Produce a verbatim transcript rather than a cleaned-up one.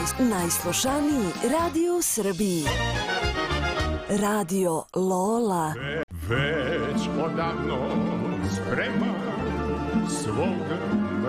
Naj, najslušaniji radio u Srbiji. Radio Lola. Već odavno sprema svog